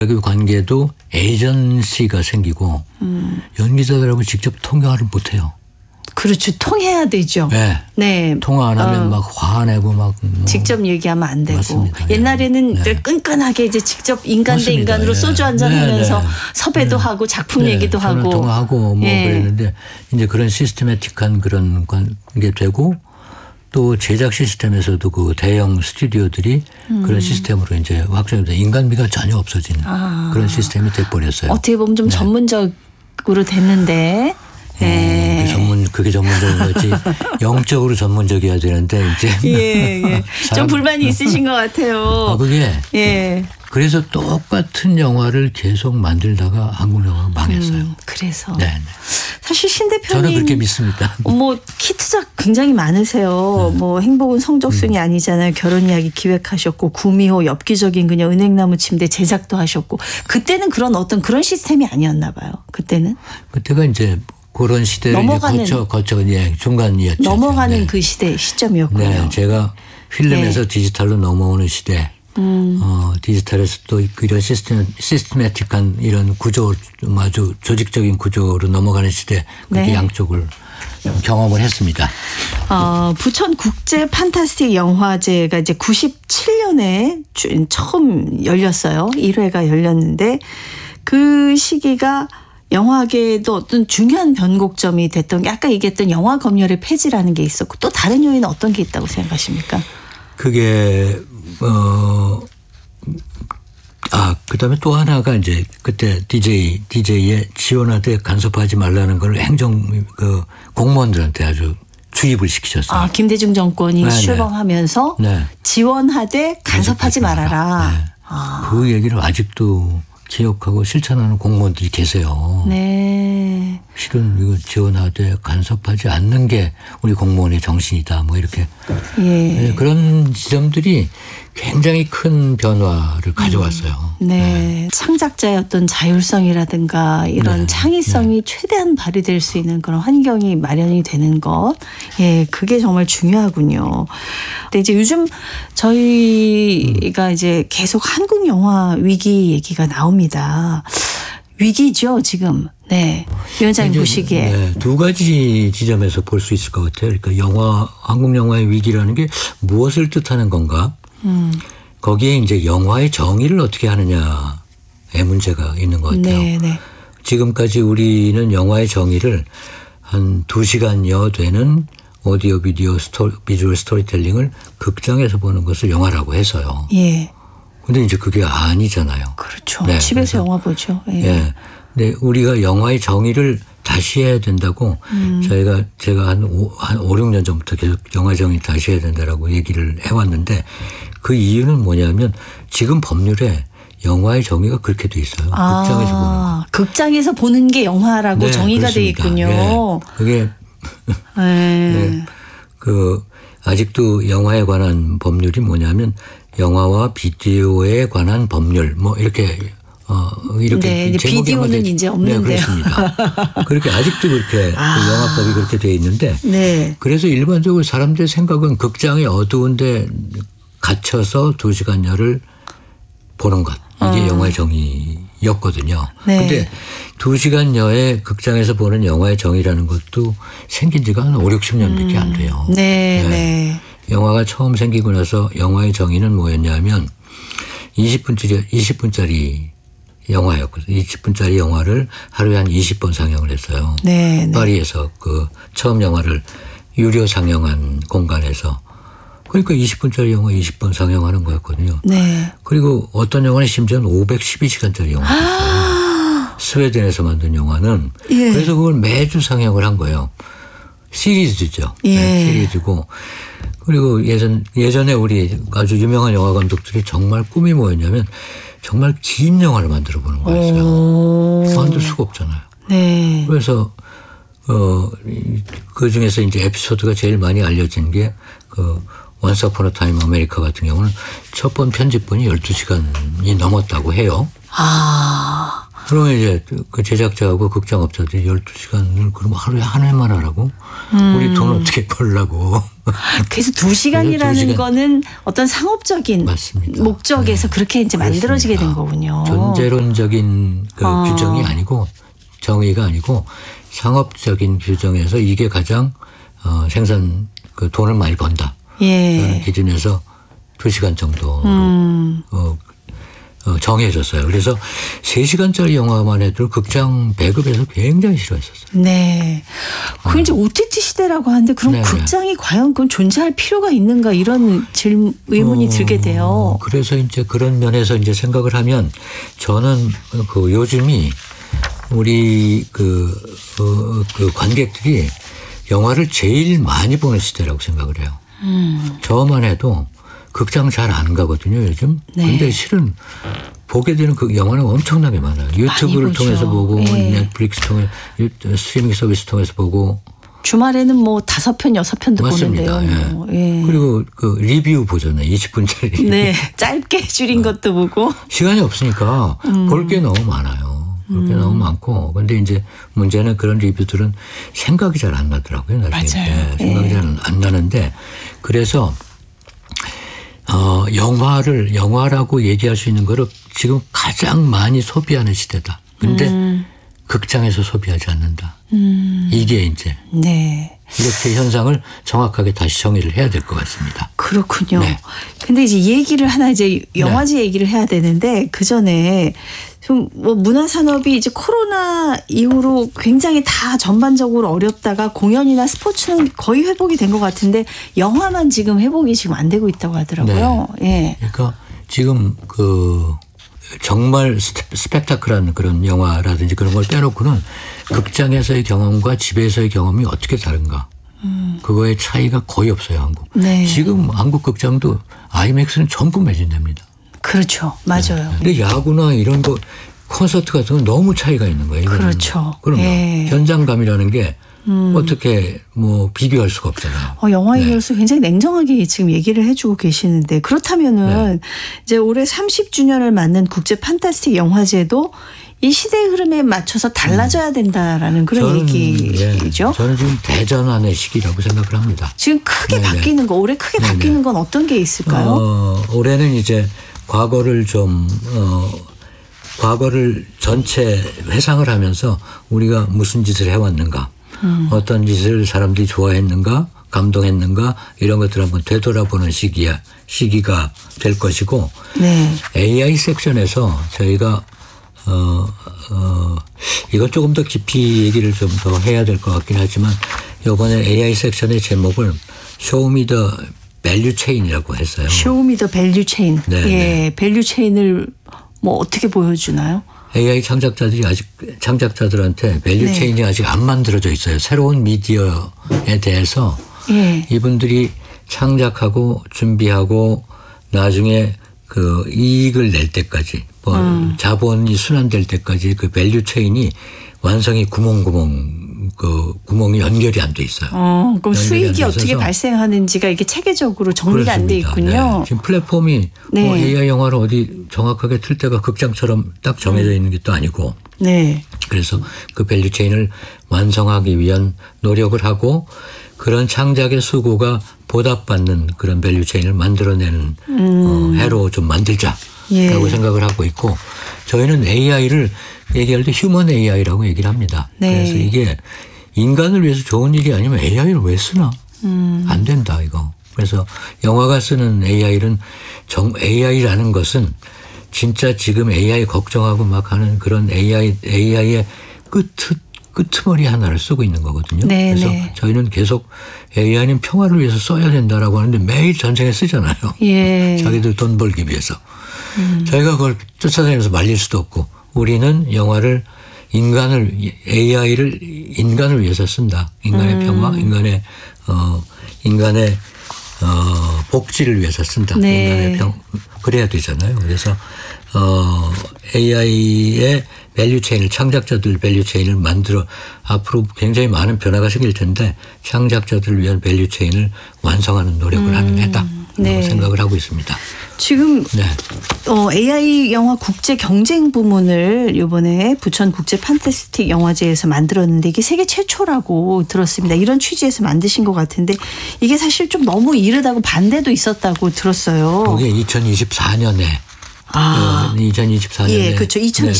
그 관계도 에이전시가 생기고 연기자들하고 직접 통화를 못해요. 그렇죠. 통해야 되죠. 네. 네. 통화 안 하면 막 화내고 막 직접 얘기하면 안 되고. 맞습니다. 옛날에는 네. 끈끈하게 이제 직접 인간 대 맞습니다. 인간으로 예. 소주 한잔 네, 하면서 네. 섭외도 하고 작품 얘기도 전화 하고. 통화하고 뭐 예. 그랬는데 이제 그런 시스테매틱한 그런 게 되고 또 제작 시스템에서도 그 대형 스튜디오들이 그런 시스템으로 이제 확정이 돼 인간미가 전혀 없어진 그런 시스템이 돼버렸어요. 어떻게 보면 좀 전문적으로 됐는데. 네. 그게 전문적인 거지. 영적으로 전문적이어야 되는데 이제 예. 좀 불만이 있으신 것 같아요. 그게 예. 그래서 똑같은 영화를 계속 만들다가 한국 영화가 망했어요. 그래서 네. 사실 신 대표님 저는 그렇게 믿습니다. 뭐 히트작 굉장히 많으세요. 뭐 행복은 성적순이 아니잖아요. 결혼 이야기 기획하셨고 구미호 엽기적인 그녀 은행나무 침대 제작도 하셨고 그때는 그런 어떤 그런 시스템이 아니었나 봐요. 그때는 그때가 이제 그런 시대를 넘어가는 이제 거쳐 중간이었죠. 넘어가는 네. 그 시점이었군요. 네, 제가 필름에서 디지털로 넘어오는 시대. 디지털에서 또 이런 시스테매틱한 이런 구조, 아주 조직적인 구조로 넘어가는 시대, 그렇게 네. 양쪽을 경험을 했습니다. 부천 국제 판타스틱 영화제가 이제 97년에 처음 열렸어요. 1회가 열렸는데 그 시기가 영화계에도 어떤 중요한 변곡점이 됐던 게 아까 얘기했던 영화 검열의 폐지라는 게 있었고 또 다른 요인은 어떤 게 있다고 생각하십니까? 그게 그다음에 또 하나가 이제 그때 DJ에 지원하되 간섭하지 말라는 걸 공무원들한테 아주 주입을 시키셨어요. 김대중 정권이 네네. 출범하면서 네. 지원하되 간섭하지 말아라. 네. 그 얘기를 아직도 기억하고 실천하는 공무원들이 계세요. 네. 실은 이거 지원하되 간섭하지 않는 게 우리 공무원의 정신이다. 뭐 이렇게 예. 그런 지점들이 굉장히 큰 변화를 가져왔어요. 네. 창작자의 어떤 자율성이라든가 이런 네. 창의성이 최대한 발휘될 수 있는 그런 환경이 마련이 되는 것. 예, 그게 정말 중요하군요. 근데 이제 요즘 저희가 이제 계속 한국 영화 위기 얘기가 나옵니다. 위기죠, 지금. 네. 위원장님 보시기에. 네, 두 가지 지점에서 볼 수 있을 것 같아요. 그러니까 한국 영화의 위기라는 게 무엇을 뜻하는 건가? 거기에 이제 영화의 정의를 어떻게 하느냐의 문제가 있는 것 같아요. 네, 네. 지금까지 우리는 영화의 정의를 한 2시간여 되는 오디오 비디오 비주얼 스토리텔링을 극장에서 보는 것을 영화라고 해서요. 예. 근데 이제 그게 아니잖아요. 그렇죠. 네, 집에서 영화 보죠. 예. 예. 근데 우리가 영화의 정의를 다시 해야 된다고 제가 한 5, 6년 전부터 계속 영화 정의 다시 해야 된다라고 얘기를 해왔는데 그 이유는 뭐냐면 지금 법률에 영화의 정의가 그렇게 돼 있어요. 극장에서 보는 거. 극장에서 보는 게 영화라고 네, 정의가 돼 그렇습니다. 있군요. 예. 그게 네. 아직도 영화에 관한 법률이 뭐냐면 영화와 비디오에 관한 법률 뭐 이렇게 네, 비디오는 이제 없는데요. 네, 그렇습니다. 그렇게 아직도 그렇게 영화법이 그렇게 돼 있는데 네. 그래서 일반적으로 사람들의 생각은 극장에 어두운데 갇혀서 2시간여를 보는 것 이게 영화의 정의였거든요. 그런데 네. 2시간여에 극장에서 보는 영화의 정의라는 것도 생긴 지가 한 5, 60년밖에 안 돼요. 네, 네. 영화가 처음 생기고 나서 영화의 정의는 뭐였냐면 20분짜리 영화였거든요. 20분짜리 영화를 하루에 한 20번 상영을 했어요. 네, 네. 파리에서 그 처음 영화를 유료 상영한 공간에서 그러니까 20분짜리 영화 20번 상영하는 거였거든요. 네. 그리고 어떤 영화는 심지어는 512시간짜리 영화였어요. 스웨덴에서 만든 영화는 예. 그래서 그걸 매주 상영을 한 거예요. 시리즈죠. 예. 네, 시리즈고 그리고 예전에 우리 아주 유명한 영화 감독들이 정말 꿈이 뭐였냐면 정말 긴 영화를 만들어 보는 거였어요. 만들 수가 없잖아요. 네. 그래서 그 중에서 이제 에피소드가 제일 많이 알려진 게 Once Upon a Time America 같은 경우는 첫 번 편집본이 12시간이 넘었다고 해요. 그러면 이제 그 제작자하고 극장업자들이 12시간을 그럼 하루에 한 회만 하라고? 우리 돈 어떻게 벌라고? 그래서 2시간이라는 거는 어떤 상업적인 맞습니다. 목적에서 네. 그렇게 이제 만들어지게 된 거군요. 존재론적인 그 규정이 아니고 정의가 아니고 상업적인 규정에서 이게 가장 생산 그 돈을 많이 번다. 예. 라는 기준에서 2시간 정도 정해졌어요. 그래서 3시간짜리 영화만 해도 극장 배급에서 굉장히 싫어했었어요. 네. 그 이제 OTT 시대라고 하는데 그럼 네네. 극장이 과연 그건 존재할 필요가 있는가 이런 의문이 들게 돼요. 그래서 이제 그런 면에서 이제 생각을 하면 저는 그 요즘이 우리 그 관객들이 영화를 제일 많이 보는 시대라고 생각을 해요. 저만 해도 극장 잘 안 가거든요, 요즘. 네. 근데 실은 보게 되는 그 영화는 엄청나게 많아요. 유튜브를 보죠. 통해서 보고, 예. 넷플릭스 통해, 스트리밍 서비스 통해서 보고. 주말에는 뭐 5편, 6편도 맞습니다. 보는데요. 예. 그리고 그 리뷰 보잖아요. 20분짜리. 네. 짧게 줄인 것도 보고. 시간이 없으니까 볼 게 너무 많아요. 볼 게 너무 많고. 근데 이제 문제는 그런 리뷰들은 생각이 잘 안 나더라고요. 나중에. 맞아요. 네, 생각이 잘 안 나는데 그래서 영화라고 얘기할 수 있는 거를 지금 가장 많이 소비하는 시대다. 근데 극장에서 소비하지 않는다. 이게 이제 네. 이렇게 현상을 정확하게 다시 정의를 해야 될 것 같습니다. 그렇군요. 네. 근데 이제 얘기를 하나 이제 영화제 얘기를 해야 되는데 그 전에 좀 뭐 문화 산업이 이제 코로나 이후로 굉장히 다 전반적으로 어렵다가 공연이나 스포츠는 거의 회복이 된 것 같은데 영화만 지금 회복이 지금 안 되고 있다고 하더라고요. 예. 그러니까 지금 그 정말 스펙타클한 그런 영화라든지 그런 걸 빼놓고는 극장에서의 경험과 집에서의 경험이 어떻게 다른가. 그거의 차이가 거의 없어요, 한국. 네. 지금 한국 극장도 아이맥스는 전부 매진됩니다. 그렇죠. 맞아요. 근데 야구나 이런 거 콘서트 같은 건 너무 차이가 있는 거예요. 이거는. 그렇죠. 그럼요. 예. 현장감이라는 게 어떻게 뭐 비교할 수가 없잖아요. 영화 얘기로서 굉장히 냉정하게 지금 얘기를 해주고 계시는데 그렇다면은 이제 올해 30주년을 맞는 국제 판타스틱 영화제도 이 시대의 흐름에 맞춰서 달라져야 된다라는 그런 얘기죠. 예, 저는 지금 대전환의 시기라고 생각을 합니다. 지금 크게 네네. 바뀌는 거, 올해 크게 네네. 바뀌는 건 어떤 게 있을까요? 올해는 이제 과거를 전체 회상을 하면서 우리가 무슨 짓을 해왔는가, 어떤 짓을 사람들이 좋아했는가, 감동했는가 이런 것들을 한번 되돌아보는 시기가 될 것이고, 네. AI 섹션에서 저희가 이건 조금 더 깊이 얘기를 좀 더 해야 될 것 같긴 하지만 이번에 AI 섹션의 제목을 Show Me the Value Chain이라고 했어요. Show me the value chain. 네, 예, 네. 밸류 체인을 뭐 어떻게 보여주나요? AI 창작자들한테 밸류 네. 체인이 아직 안 만들어져 있어요. 새로운 미디어에 대해서 예. 이분들이 창작하고 준비하고 나중에 그 이익을 낼 때까지 자본이 순환될 때까지 그 밸류 체인이 완성이 구멍이 연결이 안 돼 있어요. 그럼 수익이 어떻게 발생하는지가 이게 체계적으로 정리가 안 돼 있군요. 네. 지금 플랫폼이 네. 뭐 AI 영화를 어디 정확하게 틀 때가 극장처럼 딱 정해져 있는 게 또 아니고 네. 그래서 그 밸류 체인을 완성하기 위한 노력을 하고 그런 창작의 수고가 보답받는 그런 밸류 체인을 만들어내는 해로 좀 만들자라고 예. 생각을 하고 있고 저희는 AI를 얘기할 때 휴먼 AI라고 얘기를 합니다. 네. 그래서 이게 인간을 위해서 좋은 일이 아니면 AI를 왜 쓰나? 안 된다 이거. 그래서 영화가 쓰는 AI라는 것은 진짜 지금 AI 걱정하고 막 하는 그런 AI의 끄트머리 하나를 쓰고 있는 거거든요. 네, 그래서 네. 저희는 계속 AI는 평화를 위해서 써야 된다라고 하는데 매일 전쟁에 쓰잖아요. 예. 자기들 돈 벌기 위해서. 저희가 그걸 쫓아다니면서 말릴 수도 없고 우리는 영화를 AI를 인간을 위해서 쓴다. 인간의 평화, 인간의 복지를 위해서 쓴다. 네. 그래야 되잖아요. 그래서 AI의 밸류 체인을 창작자들 밸류 체인을 만들어 앞으로 굉장히 많은 변화가 생길 텐데 창작자들을 위한 밸류 체인을 완성하는 노력을 하는 해다. 네. 생각을 하고 있습니다. 지금 네. AI 영화 국제 경쟁 부문을 이번에 부천 국제 판타스틱 영화제에서 만들었는데 이게 세계 최초라고 들었습니다. 이런 취지에서 만드신 것 같은데 이게 사실 좀 너무 이르다고 반대도 있었다고 들었어요. 그게 2024년에. 2024년에. 예, 그렇죠. 2024년에